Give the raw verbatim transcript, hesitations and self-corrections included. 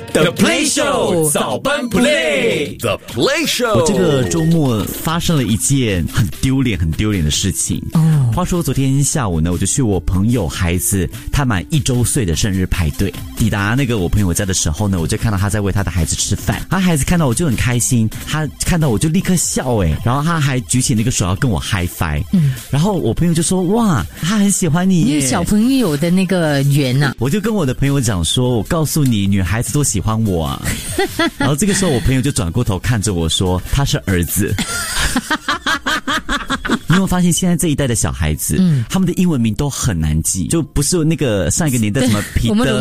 The Play Show 早班 Play The Play Show。 我这个周末发生了一件很丢脸很丢脸的事情。哦，话说昨天下午呢，我就去我朋友孩子他满一周岁的生日派对。抵达那个我朋友家的时候呢，我就看到他在喂他的孩子吃饭。他孩子看到我就很开心，他看到我就立刻笑诶，然后他还举起那个手要跟我 high five。嗯，然后我朋友就说哇，他很喜欢你耶。 你有小朋友的那个缘啊。 我就跟我的朋友讲说，我告诉你，女孩子都喜欢我啊。然后这个时候我朋友就转过头看着我说，他是儿子。你有没有发现现在这一代的小孩子，嗯，他们的英文名都很难记，就不是那个上一个年代什么彼得